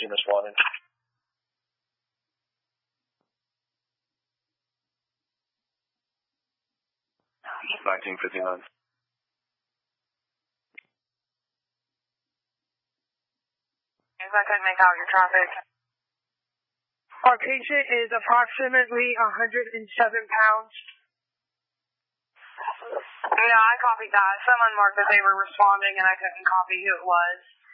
units wanted. 1959. I couldn't make out your traffic. Our patient is approximately 107 pounds. Yeah, I copied that. Someone marked that they were responding and I couldn't copy who it was.